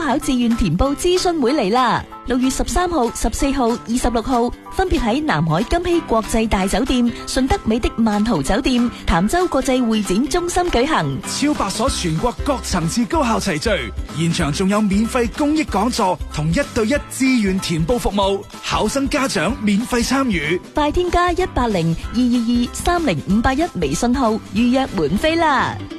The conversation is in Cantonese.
考志願填報諮詢會嚟啦！6月13號、14號、26號分別喺南海金禧國際大酒店、順德美的萬豪酒店、潭州國際會展中心舉行。 超百所全國各層次高校齊聚，現場仲有免費公益講座同1對1志願填報服務，考生家長免費參與。 快添加180-222-30581微信號預約門飛啦！